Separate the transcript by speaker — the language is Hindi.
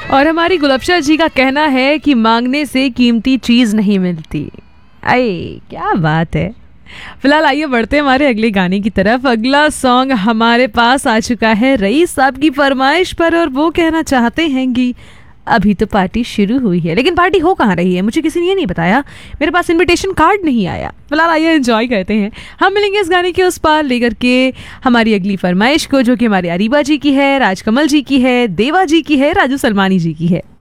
Speaker 1: और हमारी गुलबशा जी का कहना है कि मांगने से कीमती चीज नहीं मिलती। अरे क्या बात है। फिलहाल आइए बढ़ते हैं हमारे अगले गाने की तरफ। अगला सॉन्ग हमारे पास आ चुका है रईस साहब की फरमाइश पर, और वो कहना चाहते हैं कि अभी तो पार्टी शुरू हुई है, लेकिन पार्टी हो कहाँ रही है, मुझे किसी ने ये नहीं बताया, मेरे पास इनविटेशन कार्ड नहीं आया। फिलहाल आइए एंजॉय करते हैं। हम मिलेंगे इस गाने के उस पार लेकर के हमारी अगली फरमाइश को, जो कि हमारे अरीबा जी की है, राजकमल जी की है, देवा जी की है, राजू सलमानी जी की है।